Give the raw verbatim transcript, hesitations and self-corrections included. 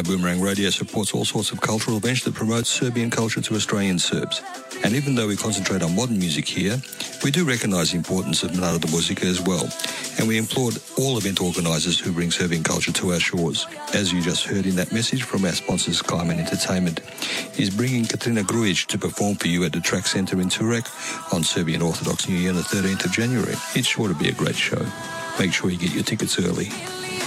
Boomerang Radio supports all sorts of cultural events that promote Serbian culture to Australian Serbs. And even though we concentrate on modern music here, we do recognise the importance of Narodna Muzika as well. And we implored all event organisers who bring Serbian culture to our shores. As you just heard in that message from our sponsors, Climate Entertainment, is bringing Katrina Grujic to perform for you at the Track Centre in Turek on Serbian Orthodox New Year on the thirteenth of January. It's sure to be a great show. Make sure you get your tickets early.